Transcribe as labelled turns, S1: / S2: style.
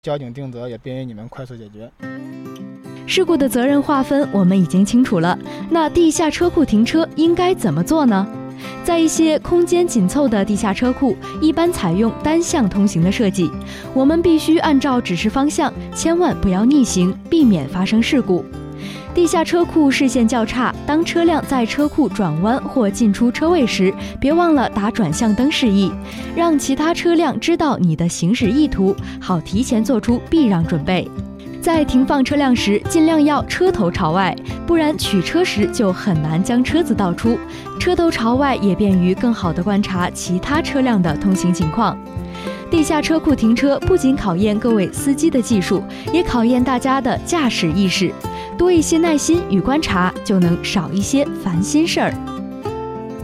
S1: 交警定责也便于你们快速解决。
S2: 事故的责任划分我们已经清楚了，那地下车库停车应该怎么做呢？在一些空间紧凑的地下车库，一般采用单向通行的设计，我们必须按照指示方向，千万不要逆行，避免发生事故。地下车库视线较差，当车辆在车库转弯或进出车位时，别忘了打转向灯示意，让其他车辆知道你的行驶意图，好提前做出避让准备。在停放车辆时，尽量要车头朝外，不然取车时就很难将车子倒出。车头朝外也便于更好地观察其他车辆的通行情况。地下车库停车不仅考验各位司机的技术，也考验大家的驾驶意识。多一些耐心与观察，就能少一些烦心事儿。